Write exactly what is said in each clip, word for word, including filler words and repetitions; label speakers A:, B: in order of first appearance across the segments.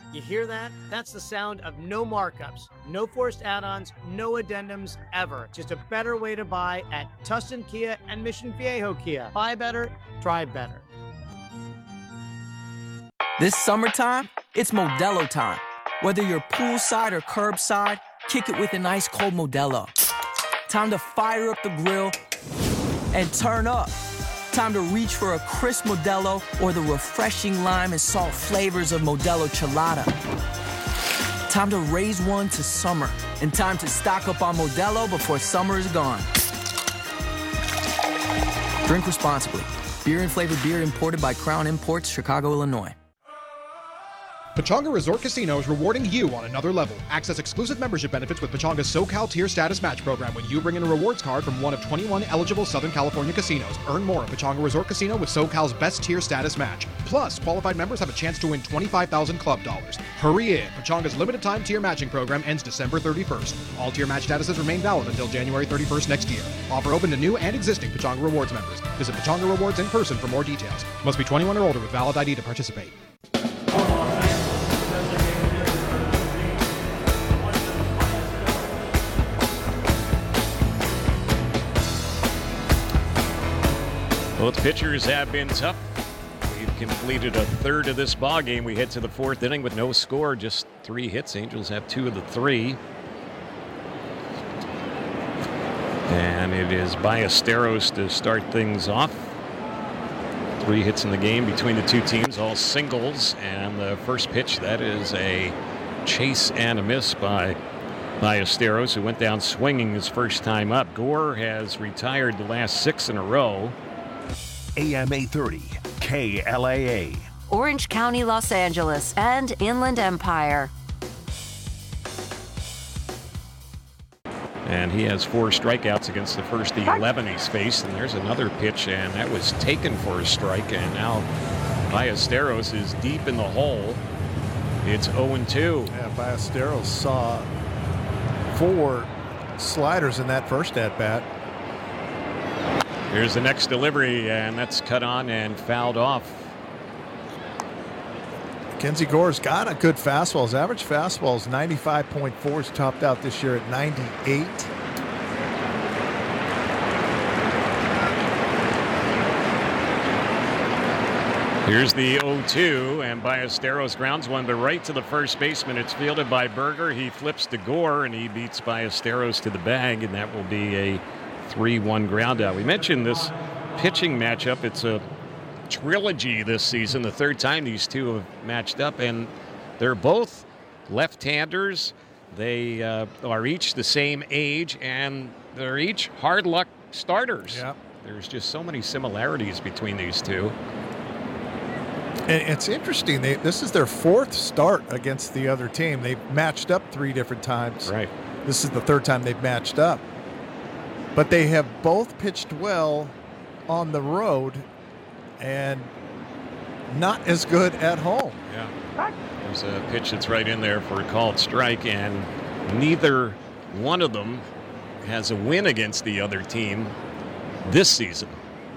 A: You hear that? That's the sound of no markups, no forced add-ons, no addendums ever. Just a better way to buy at Tustin Kia and Mission Viejo Kia. Buy better, drive better.
B: This summertime, it's Modelo time. Whether you're poolside or curbside, kick it with an ice-cold Modelo. Time to fire up the grill and turn up. Time to reach for a crisp Modelo or the refreshing lime and salt flavors of Modelo Chelada. Time to raise one to summer, and time to stock up on Modelo before summer is gone. Drink responsibly. Beer and flavored beer imported by Crown Imports, Chicago, Illinois.
C: Pechanga Resort Casino is rewarding you on another level. Access exclusive membership benefits with Pechanga's SoCal Tier Status Match program when you bring in a rewards card from one of twenty-one eligible Southern California casinos. Earn more at Pechanga Resort Casino with SoCal's best tier status match. Plus, qualified members have a chance to win twenty-five thousand club dollars. Hurry in. Pechanga's limited time tier matching program ends December thirty-first. All tier match statuses remain valid until January thirty-first next year. Offer open to new and existing Pechanga Rewards members. Visit Pechanga Rewards in person for more details. Must be twenty-one or older with valid I D to participate.
D: Both pitchers have been tough. We've completed a third of this ball game. We head to the fourth inning with no score, just three hits. Angels have two of the three. And it is Ballesteros to start things off. Three hits in the game between the two teams, all singles. And the first pitch, that is a chase and a miss by Ballesteros, who went down swinging his first time up. Gore has retired the last six in a row.
E: A M eight thirty, K L A A.
F: Orange County, Los Angeles, and Inland Empire.
D: And he has four strikeouts against the first eleven he's faced. And there's another pitch, and that was taken for a strike. And now Ballesteros is deep in the hole. It's oh and two.
G: Yeah, Ballesteros saw four sliders in that first at-bat.
D: Here's the next delivery, and that's cut on and fouled off.
G: Mackenzie Gore's got a good fastball. His average fastball is ninety-five point four. He's topped out this year at ninety-eight.
D: Here's the oh two, and Ballesteros grounds one, but right to the first baseman. It's fielded by Berger. He flips to Gore, and he beats Ballesteros to the bag, and that will be a three one ground out. We mentioned this pitching matchup. It's a trilogy this season, the third time these two have matched up, and they're both left-handers. They uh, are each the same age, and they're each hard luck starters.
G: Yep.
D: There's just so many similarities between these two.
G: And it's interesting. They, this is their fourth start against the other team. They've matched up three different times.
D: Right.
G: This is the third time they've matched up. But they have both pitched well on the road and not as good at home.
D: Yeah. There's a pitch that's right in there for a called strike, and neither one of them has a win against the other team this season.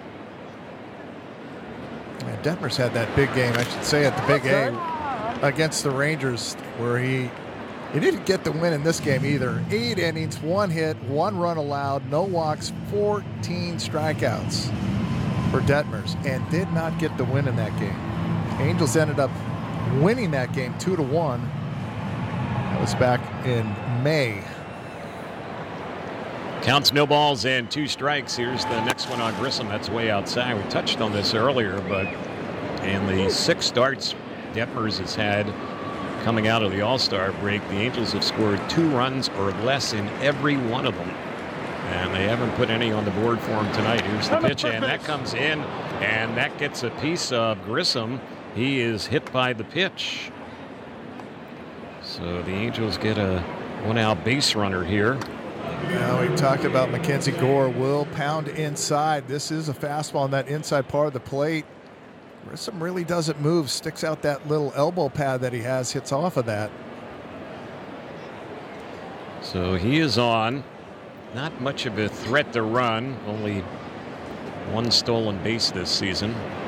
G: And Detmers had that big game, I should say, at the Big A against the Rangers, where he he didn't get the win in this game either. Eight innings, one hit, one run allowed, no walks, fourteen strikeouts for Detmers, and did not get the win in that game. Angels ended up winning that game two to one. That was back in May.
D: Counts no balls and two strikes. Here's the next one on Grissom. That's way outside. We touched on this earlier, but in the six starts Detmers has had coming out of the All-Star break, the Angels have scored two runs or less in every one of them. And they haven't put any on the board for him tonight. Here's the pitch, and that comes in, and that gets a piece of Grissom. He is hit by the pitch. So the Angels get a one-out base runner here.
G: Now we talked about Mackenzie Gore will pound inside. This is a fastball on that inside part of the plate. Grissom really doesn't move, sticks out that little elbow pad that he has, hits off of that.
D: So he is on. Not much of a threat to run, only one stolen base this season.